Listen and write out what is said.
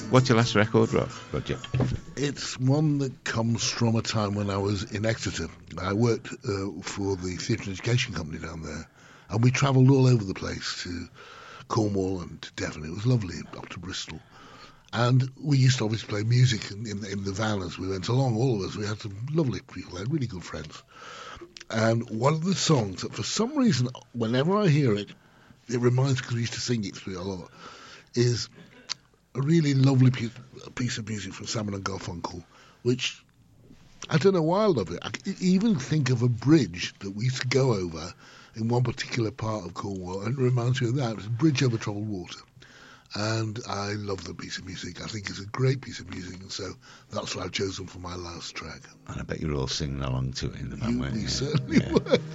What's your last record, Roger? It's one that comes from a time when I was in Exeter. I worked for the Theatre and Education Company down there, and we travelled all over the place to Cornwall and to Devon. It was lovely, up to Bristol. And we used to obviously play music in the van as we went along, all of us. We had some lovely people, had really good friends. And one of the songs that for some reason, whenever I hear it, it reminds me, because we used to sing it through a lot, is a really lovely piece of music from Simon and Garfunkel, which, I don't know why I love it. I can even think of a bridge that we used to go over in one particular part of Cornwall, and it reminds me of that. It's a bridge over troubled water. And I love the piece of music. I think it's a great piece of music, and so that's what I've chosen for my last track. And I bet you're all singing along to it in the van, weren't you? We certainly were.